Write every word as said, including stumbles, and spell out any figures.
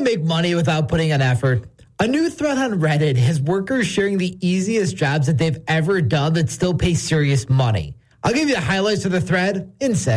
make money without putting in effort? A new thread on Reddit has workers sharing the easiest jobs that they've ever done that still pay serious money. I'll give you the highlights of the thread in sec.